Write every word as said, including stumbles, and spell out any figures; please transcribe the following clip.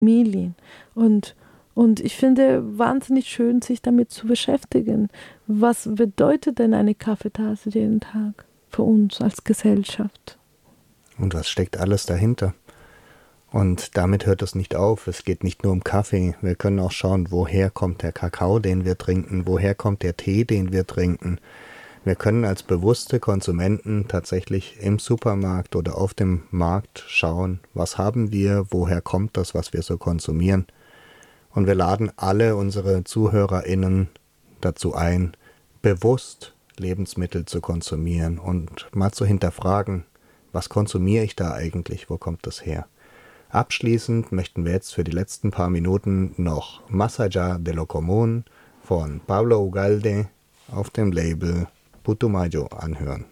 Familien. Und, und ich finde wahnsinnig schön, sich damit zu beschäftigen. Was bedeutet denn eine Kaffeetasse jeden Tag für uns als Gesellschaft? Und was steckt alles dahinter? Und damit hört es nicht auf. Es geht nicht nur um Kaffee. Wir können auch schauen, woher kommt der Kakao, den wir trinken, woher kommt der Tee, den wir trinken. Wir können als bewusste Konsumenten tatsächlich im Supermarkt oder auf dem Markt schauen, was haben wir, woher kommt das, was wir so konsumieren. Und wir laden alle unsere ZuhörerInnen dazu ein, bewusst Lebensmittel zu konsumieren und mal zu hinterfragen, was konsumiere ich da eigentlich, wo kommt das her? Abschließend möchten wir jetzt für die letzten paar Minuten noch Más allá de lo común von Pablo Ugalde auf dem Label Putumayo anhören.